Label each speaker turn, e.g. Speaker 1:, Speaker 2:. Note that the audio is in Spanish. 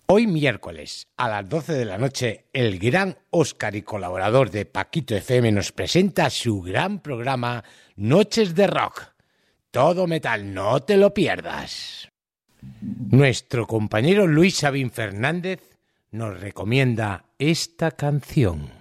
Speaker 1: Hoy miércoles, a las 12 de la noche, el gran Óscar y colaborador de Paquito FM nos presenta su gran programa Noches de Rock. Todo metal, no te lo pierdas. Nuestro compañero Luis Sabín Fernández nos recomienda esta canción.